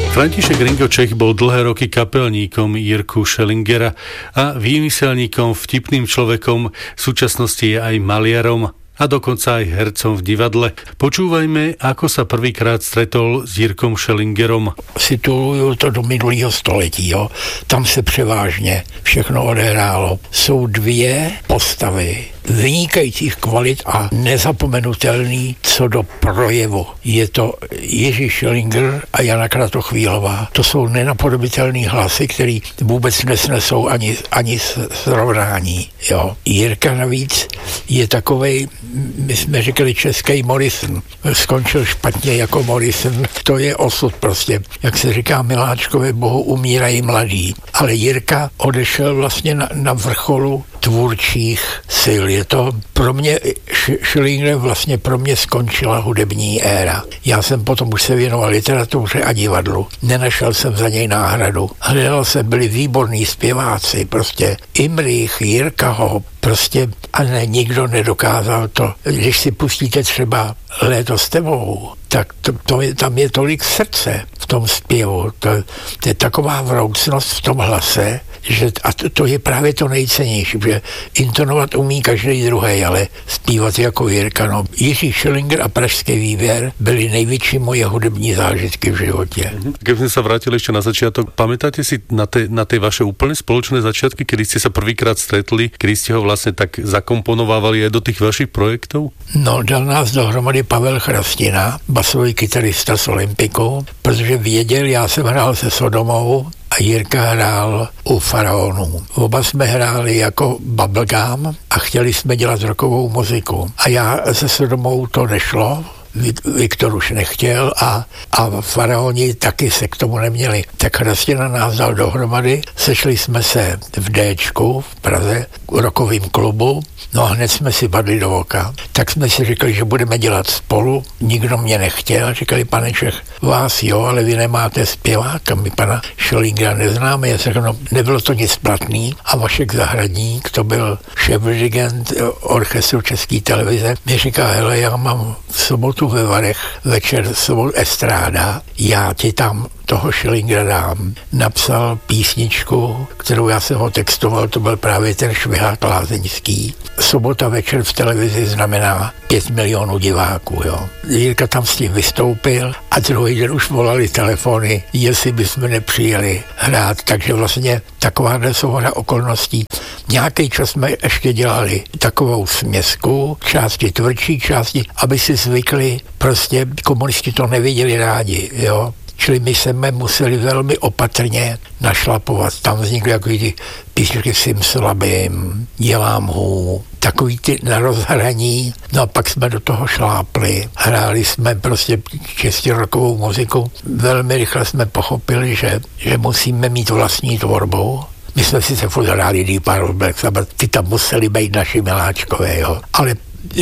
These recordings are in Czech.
František Ringo Čech bol dlhé roky kapelníkom Jirku Schellingera a výmyselníkom, vtipným človekom, v súčasnosti je aj maliarom a dokonca aj hercom v divadle. Počúvajme, ako sa prvýkrát stretol s Jirkom Schellingerom. Situuju to do minulého století, jo. Tam se převážně všechno odehrálo. Jsou dvě postavy vynikajících kvalit a nezapomenutelný co do projevu. Je to Jiří Schellinger a Jana Kratochvílová. To jsou nenapodobitelný hlasy, který vůbec nesnesou ani srovnání. Jo. Jirka navíc je takovej, my jsme řekli český Morrison. Skončil špatně jako Morrison. To je osud prostě. Jak se říká Miláčkovi, bohu umírají mladí. Ale Jirka odešel vlastně na vrcholu tvůrčích sil. Je to pro mě, Schellinger vlastně pro mě skončila hudební éra. Já jsem potom už se věnoval literatuře a divadlu. Nenašel jsem za něj náhradu. Hledal jsem, byli výborní zpěváci, prostě Imrich, Jirka Hop, prostě a ne, nikdo nedokázal to. Když si pustíte třeba Léto s tebou, tak tam je tolik srdce v tom zpěvu. To je taková vroucnost v tom hlase, že a to je právě to nejcennější, že intonovat umí každý druhý, ale zpívat jako Jirka. No. Jiří Schellinger a Pražský výběr byly největší moje hudební zážitky v životě. Keď sme sa vrátili ešte na začiatok, pamätáte si na tie vaše úplne spoločné začiatky, kedy ste sa prvýkrát stretli, kedy ste ho vlastne tak zakomponovávali aj do tých vašich projektov? No, dal nás dohromady Pavel Chrastina, basový kytarista z Olympiku, protože věděl, já jsem hrál se Sodomou a Jirka hrál u Faraonů. Oba jsme hráli jako bubblegum a chtěli jsme dělat rockovou muziku. A já se Sodomou to nešlo, Viktor už nechtěl a Faraoni taky se k tomu neměli. Tak Chrastina nás dal dohromady, sešli jsme se v Dčku v Praze, v rockovým klubu, no a hned jsme si padli do oka. Tak jsme si řekli, že budeme dělat spolu, nikdo mě nechtěl, říkali, pane Čech, vás jo, ale vy nemáte zpěváka, my pana Schellingera neznáme, já jsem řekl, no, nebylo to nic platný a Vašek Zahradník, to byl šéf-dirigent orchestru České televize, mi říká, hele, já mám v sobotu ve Varech večer estráda, já ti tam toho Schellingera dám. Napsal písničku, kterou já jsem ho textoval, to byl právě ten Švihák Lázeňský. Sobota večer v televizi znamená 5 milionů diváků, jo. Jirka tam s tím vystoupil a druhý den už volali telefony, jestli bychom nepřijeli hrát, takže vlastně takováhle souhra okolností. Nějaký čas jsme ještě dělali takovou směsku, části tvrdší, části, aby si zvykli, prostě komunisti to neviděli rádi, jo. Čili my jsme museli velmi opatrně našlapovat. Tam vznikly jako ty písničky Sim slabým, Dělám hů, takový ty na rozhraní. No a pak jsme do toho šlápli. Hráli jsme prostě čistě rockovou muziku. Velmi rychle jsme pochopili, že musíme mít vlastní tvorbu. My jsme sice furt hráli Deep Purple, Black Sabbath, ty tam museli být naši miláčkové, jo. Ale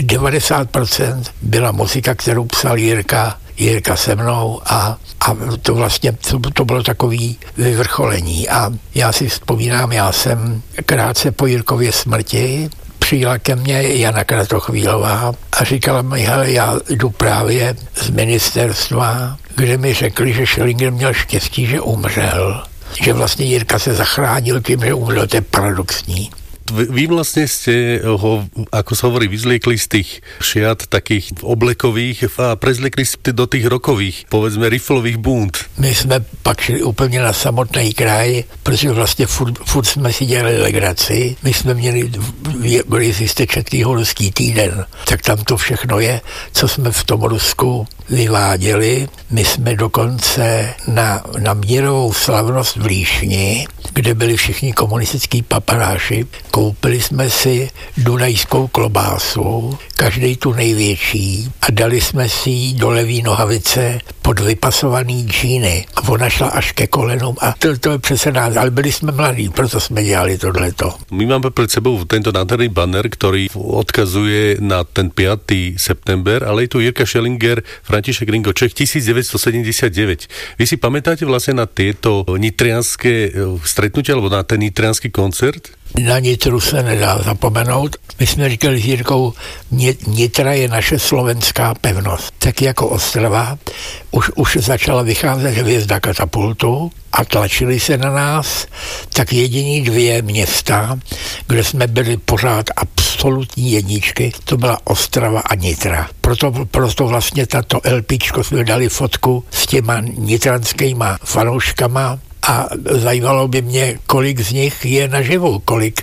90% byla muzika, kterou psal Jirka se mnou a to vlastně to bylo takový vyvrcholení. A já si vzpomínám, já jsem krátce po Jirkově smrti přijela ke mně Jana Kratochvílová a říkala mi, hele, já jdu právě z ministerstva, kde mi řekli, že Schellinger měl štěstí, že umřel. Že vlastně Jirka se zachránil tím, že umřel, to je paradoxní. Vy vlastne ste ho, ako sa hovorí, vyzliekli z tých šiat takých oblekových a prezliekli ste do tých rokových, povedzme, riflových bund. My jsme pak šli úplně na samotný kraj, protože vlastně furt jsme si dělali legraci. My jsme měli, jestli jste četli Ruský týden, tak tam to všechno je, co jsme v tom Rusku vyváděli. My jsme dokonce na mírovou slavnost v Líšni, kde byli všichni komunistický paparáši, koupili jsme si dunajskou klobásu, každej tu největší, a dali jsme si ji do levý nohavice pod vypasovaný džíny. A ona šla až ke kolenům a to je přece nás, ale byli jsme mladí, proto jsme dělali tohleto. My máme pred sebou tento nádherný banner, ktorý odkazuje na ten 5. september, ale je tu Jirka Schellinger, František Ringo Čech, 1979. Vy si pamätáte vlastne na tieto nitrianské stretnutia, alebo na ten nitriansky koncert? Na Nitru se nedá zapomenout. My jsme říkali s Jirkou, Nitra je naše slovenská pevnost. Tak jako Ostrava už začala vycházet hvězda katapultu a tlačili se na nás, tak jediný 2 města, kde jsme byli pořád absolutní jedničky, to byla Ostrava a Nitra. Proto vlastně tato LPčko jsme dali fotku s těma nitranskýma fanouškama a zajímalo by mě, kolik z nich je naživu, kolik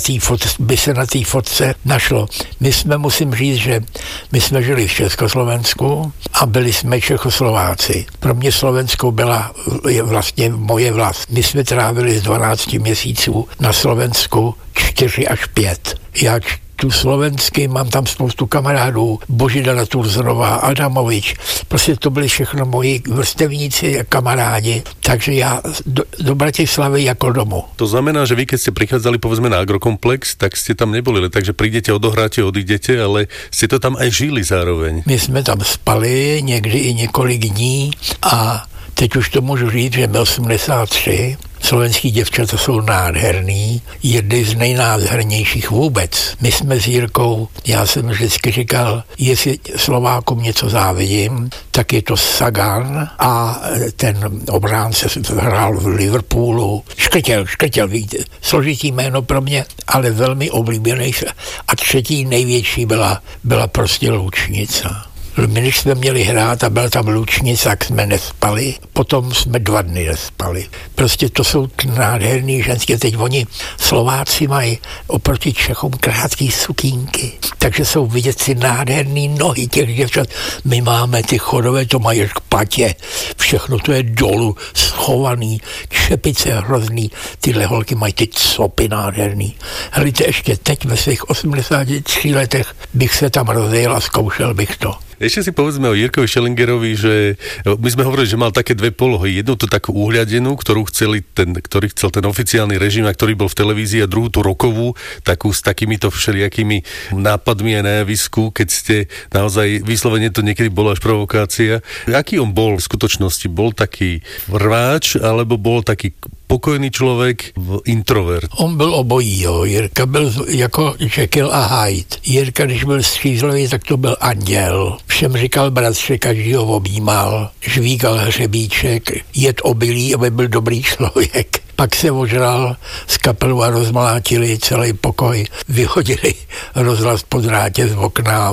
by se na té fotce našlo. Musím říct, že my jsme žili v Československu a byli jsme Čechoslováci. Pro mě Slovensko je vlastně moje vlast. My jsme trávili z 12 měsíců na Slovensku 4 až 5. Já tu slovensky, mám tam spoustu kamarádů, Božidara Turzonová, Adamovič, prostě to byli všechno moji vrstevníci a kamarádi, takže já do Bratislavy jako domů. To znamená, že vy, keď ste prichádzali povedzme na Agrokomplex, tak ste tam neboli, takže prídete, odohráte, odídete, ale ste to tam aj žili zároveň. My jsme tam spali někdy i několik dní a teď už to můžu říct, že byl 83. Slovenský děvčata jsou nádherný, jedny z nejnádhernějších vůbec. My jsme s Jirkou, já jsem vždycky říkal, jestli Slovákům něco závidím, tak je to Sagan a ten obránce hrál v Liverpoolu. Škrtěl, víte, složitý jméno pro mě, ale velmi oblíbený. A třetí největší byla prostě Lučnica. My, když jsme měli hrát a byl tam Lučnic, tak jsme nespali. Potom jsme 2 dny nespali. Prostě to jsou nádherný ženské. Teď oni Slováci mají oproti Čechům krátký sukínky. Takže jsou vidět si nádherný nohy těch děvčat. My máme ty chodové, to mají k patě. Všechno to je dolů, schovaný, čepice hrozný. Tyhle holky mají ty copy nádherný. Helejte, ještě teď ve svých 83 letech bych se tam rozjel a zkoušel bych to. Ešte si povedzme o Jirkovi Schellingerovi, že my sme hovorili, že mal také 2 polohy. Jednu tú takú uhľadenú, ktorý chcel ten oficiálny režim, a ktorý bol v televízii, a druhú tú rokovú, takú s takýmito všelijakými nápadmi a na javisku, keď ste naozaj vyslovene to niekedy bola až provokácia. Aký on bol v skutočnosti? Bol taký rváč, alebo bol taký pokojný člověk, introvert? On byl obojího. Jirka byl jako Jekyll a Hyde. Jirka, když byl střízlivý, tak to byl anděl. Všem říkal bratře, každýho objímal, žvíkal hřebíček, jet obilí, aby byl dobrý člověk. Pak se ožral z kapelu a rozmlátili celý pokoj. Vyhodili rozhlas po drátě z okna.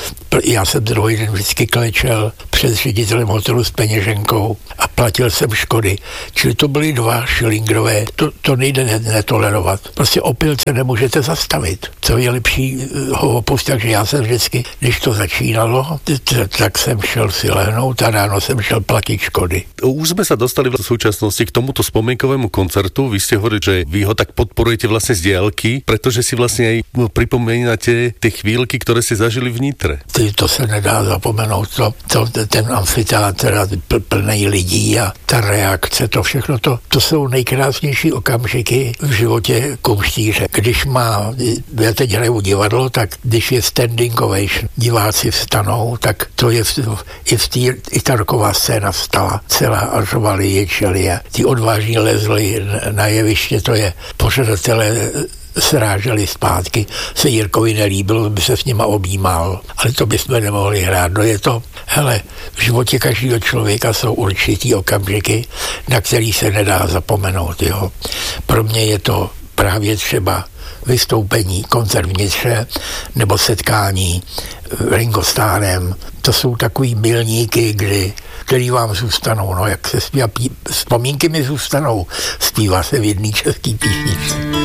Já jsem druhý den vždycky klečel před ředitelem hotelu s peněženkou a platil jsem škody. Čili to byly 2 Schellingerové. To nejde netolerovat. Prostě opilce nemůžete zastavit. Co je lepší ho opustit, takže já jsem vždycky, když to začínalo, tak jsem šel si lehnout a ráno jsem šel platit škody. Už jsme se dostali v současnosti k tomuto spomienkovému koncertu. Vy ste hovorili, že vy ho tak podporujete vlastne z diaľky, pretože si vlastne aj pripomínate tie chvíľky, ktoré ste zažili v Nitre. To se nedá zapomenout. Ten amfiteátr plný lidí a ta reakce, to všechno, to jsou nejkrásnější okamžiky v životě kumštíře. Já teď hraju divadlo, tak když je standing ovation, diváci vstanou, tak to je i ta roková scéna vstala celá a řovali, ječeli a ti odvážní lezli na jeviště, to je pořadatelé sráželi zpátky, se Jirkovi nelíbilo, by se s nima objímal, ale to bychom nemohli hrát. No je to, v životě každého člověka jsou určitý okamžiky, na který se nedá zapomenout. Jo. Pro mě je to právě třeba vystoupení, koncert v Nitře nebo setkání Ringo Starrem. To jsou takový milníky, který vám zůstanou. No, jak se zpívá, vzpomínky mi zůstanou. Zpívá se v jedné české písničce.